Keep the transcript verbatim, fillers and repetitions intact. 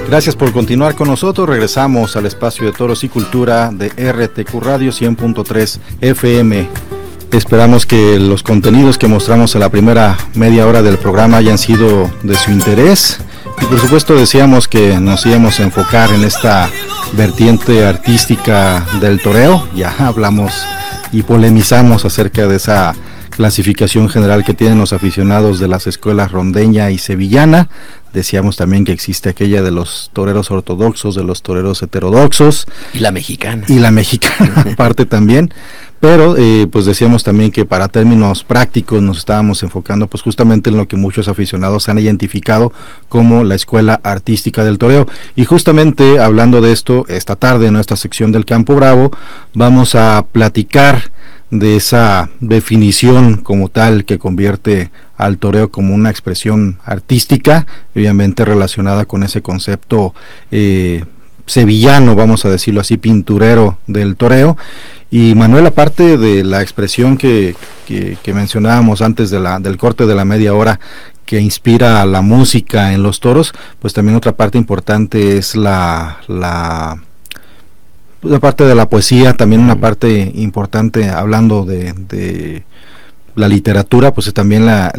Gracias por continuar con nosotros. Regresamos al espacio de Toros y Cultura de R T Q Radio cien punto tres F M. Esperamos que los contenidos que mostramos en la primera media hora del programa hayan sido de su interés. Y por supuesto decíamos que nos íbamos a enfocar en esta vertiente artística del toreo. Ya hablamos y polemizamos acerca de esa clasificación general que tienen los aficionados de las escuelas rondeña y sevillana. Decíamos también que existe aquella de los toreros ortodoxos, de los toreros heterodoxos. Y la mexicana. Y la mexicana aparte también. Pero eh, pues decíamos también que para términos prácticos nos estábamos enfocando pues justamente en lo que muchos aficionados han identificado como la escuela artística del toreo. Y justamente hablando de esto, esta tarde en nuestra sección del Campo Bravo vamos a platicar de esa definición como tal que convierte al toreo como una expresión artística, obviamente relacionada con ese concepto eh, sevillano, vamos a decirlo así, pinturero del toreo. Y Manuel, aparte de la expresión que, que, que mencionábamos antes de la, del corte de la media hora, que inspira la música en los toros, pues también otra parte importante es la... la la parte de la poesía, también una parte importante hablando de, de la literatura, pues también la